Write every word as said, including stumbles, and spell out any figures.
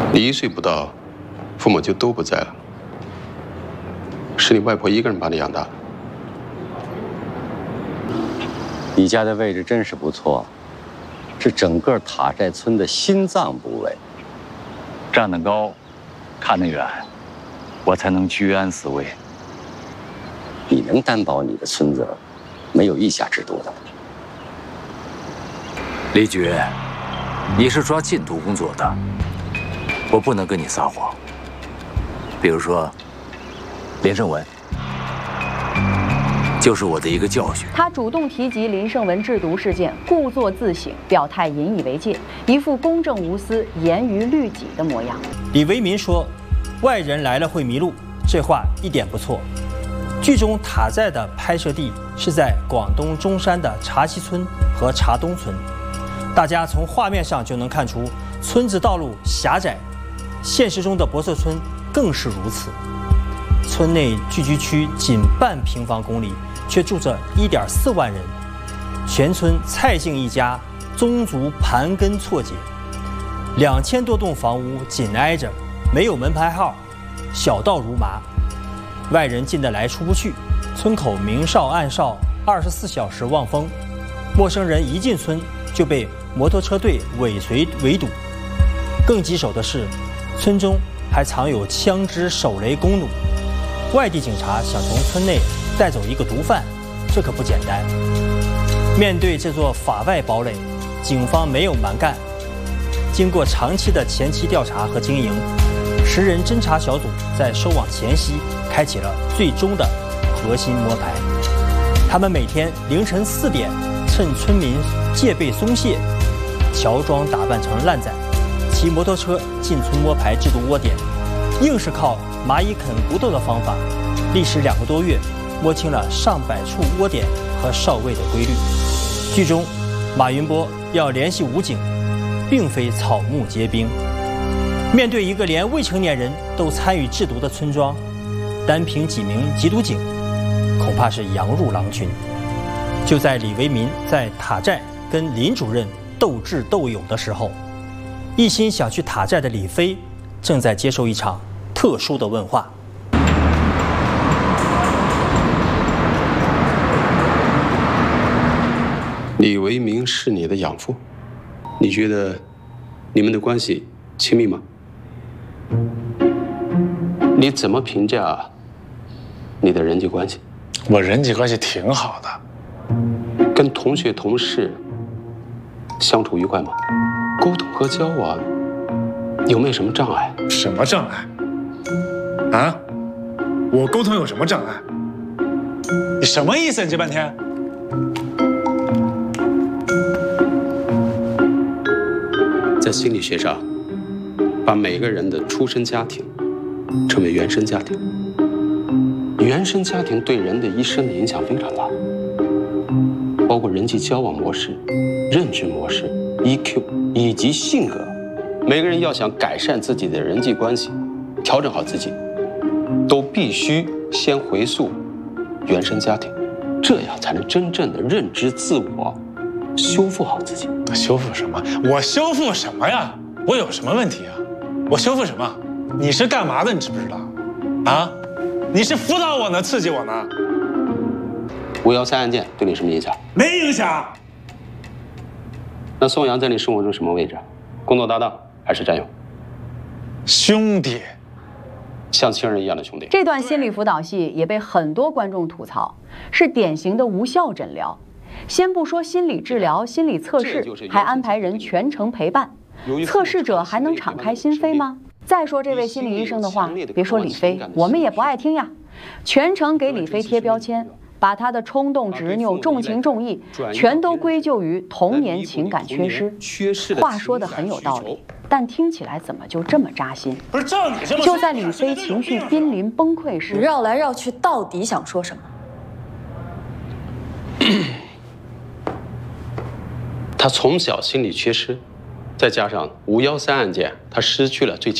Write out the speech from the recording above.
你一岁不到，父母就都不在了，是你外婆一个人把你养大的。 你家的位置真是不错，是整个塔寨村的心脏部位。 站得高，看得远，我才能居安思危。 你能担保你的村子没有地下制毒的？ 李局，你是抓禁毒工作的，我不能跟你撒谎。比如说，连胜文，就是我的一个教训。 他主动提及林胜文制毒事件，故作自省，表态引以为戒，一副公正无私、严于律己的模样。 李维民说：“外人来了会迷路。”这话一点不错。剧中塔寨的拍摄地是在广东中山的茶溪村和茶东村，大家从画面上就能看出村子道路狭窄，现实中的博色村更是如此。村内聚居区仅半平方公里，却住着 一点四万人，全村蔡姓一家宗族盘根错节，两千多栋房屋紧挨着，没有门牌号，小道如麻，外人进得来出不去，村口明哨暗哨，二十四小时望风，陌生人一进村就被摩托车队尾随围堵。更棘手的是，村中还藏有枪支、手雷、弓弩。外地警察想从村内带走一个毒贩，这可不简单。面对这座法外堡垒，警方没有蛮干。经过长期的前期调查和经营，十人侦查小组在收网前夕开启了最终的核心摸排。他们每天凌晨四点，趁村民戒备松懈，乔装打扮成烂仔，骑摩托车进村摸排制毒窝点，硬是靠蚂蚁啃骨头的方法，历时两个多月，摸清了上百处窝点和哨位的规律。剧中，马云波要联系武警，并非草木皆兵。面对一个连未成年人都参与制毒的村庄，单凭几名缉毒警，恐怕是羊入狼群。就在李维民在塔寨跟林主任斗智斗勇的时候，一心想去塔寨的李飞正在接受一场特殊的问话。 李维民是你的养父，你觉得你们的关系亲密吗？你怎么评价你的人际关系？ 我人际关系挺好的， 跟同学同事相处愉快吗？沟通和交往有没有什么障碍？ 什么障碍？啊？我沟通有什么障碍？你什么意思？你这半天？ 在心理学上，把每个人的出生家庭称为原生家庭。原生家庭对人的一生的影响非常大，包括人际交往模式、认知模式、E Q 以及性格。每个人要想改善自己的人际关系，调整好自己，都必须先回溯原生家庭，这样才能真正的认知自我，修复好自己。 修复什么？我修复什么呀？我有什么问题啊？我修复什么？你是干嘛的？你知不知道？啊？你是辅导我呢，刺激我呢？ 五幺三案件对你什么影响？ 没影响。 那宋阳在你生活中什么位置？工作搭档还是战友？ 兄弟， 像亲人一样的兄弟。 这段心理辅导戏也被很多观众吐槽，是典型的无效诊疗。先不说心理治疗、心理测试，还安排人全程陪伴，测试者还能敞开心扉吗？再说这位心理医生的话，别说李飞，我们也不爱听呀。全程给李飞贴标签，把他的冲动、执拗、重情重义，全都归咎于童年情感缺失。话说得很有道理，但听起来怎么就这么扎心？ 不是照你这么说， 就在李飞情绪濒临崩溃时， 绕来绕去，到底想说什么？ 他从小心理缺失，再加上五幺三案件，他失去了最